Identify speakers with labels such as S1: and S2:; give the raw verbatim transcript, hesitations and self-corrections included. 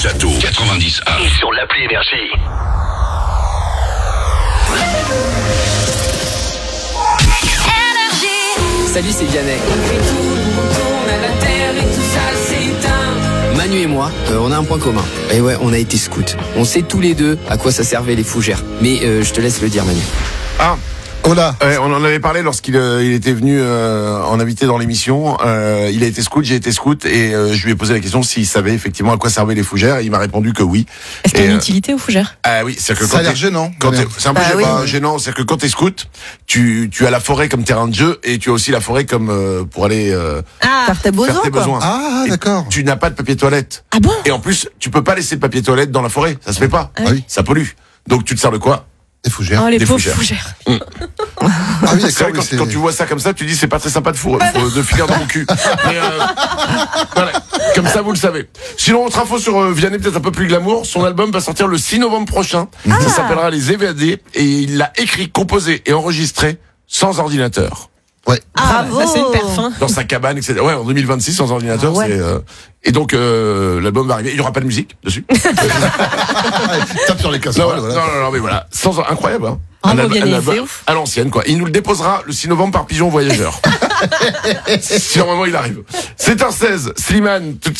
S1: Château quatre-vingt-dix A
S2: et sur l'appli Énergie.
S3: Salut, c'est Vianney. Manu et moi, euh, on a un point commun. Et ouais, on a été scouts. On sait tous les deux à quoi ça servait les fougères. Mais euh, je te laisse le dire, Manu.
S4: Ah,
S5: Oh là.
S4: ouais, on en avait parlé lorsqu'il euh, il était venu euh, en invité dans l'émission. Euh, il a été scout, j'ai été scout, et euh, je lui ai posé la question s'il savait effectivement à quoi servaient les fougères. Il m'a répondu que oui.
S6: Est-ce qu'il y a
S4: Et,
S6: une
S4: euh,
S6: utilité aux fougères?
S4: Ah oui, c'est que
S5: Ça
S4: quand
S5: a l'air
S4: t'es-
S5: gênant.
S4: quand
S5: quand
S4: t'es-
S5: même.
S4: c'est un peu
S7: Bah
S4: gê-
S7: oui.
S4: pas gênant, c'est que quand t'es scout, tu tu as la forêt comme terrain de jeu et tu as aussi la forêt comme euh, pour aller euh,
S7: Faire tes besoins,
S4: faire tes
S7: quoi.
S4: besoins.
S5: Ah,
S4: Et
S5: d'accord.
S4: Tu n'as pas de papier toilette.
S6: Ah bon?
S4: Et en plus, tu peux pas laisser le papier toilette dans la forêt, ça se fait pas.
S5: Ah oui.
S4: Ça pollue. Donc tu te sers de quoi?
S5: Des fougères.
S6: Oh, les
S4: des
S6: pauvres
S4: fougères.
S6: fougères.
S5: Ah oui,
S4: C'est vrai,
S5: d'accord.
S4: quand, quand tu vois ça comme ça, tu dis c'est pas très sympa de, four, de finir dans mon cul. Mais euh, voilà, comme ça vous le savez. Sinon, autre info sur euh, Vianney, peut-être un peu plus glamour, son album va sortir le six novembre prochain. Ça s'appellera Les Évadés et il l'a écrit, composé et enregistré sans ordinateur.
S5: Ouais.
S7: Bravo.
S6: Ça, c'est une perf, hein.
S4: Dans sa cabane, et cetera. Ouais, en deux mille vingt-six, sans ordinateur,
S7: Ah ouais.
S4: c'est... Euh, et donc, euh, l'album va arriver. Il y aura pas de musique dessus.
S5: Tape sur les
S4: Non,
S5: casseroles.
S4: voilà.
S5: voilà.
S4: non, non, non, mais voilà. Sans, incroyable, hein.
S6: Bravo,
S4: al-
S6: Vianney,
S4: album
S6: c'est ouf.
S4: à l'ancienne, quoi. Il nous le déposera le six novembre par pigeon voyageur. Si normalement il arrive. sept heures seize, Slimane, tout de suite.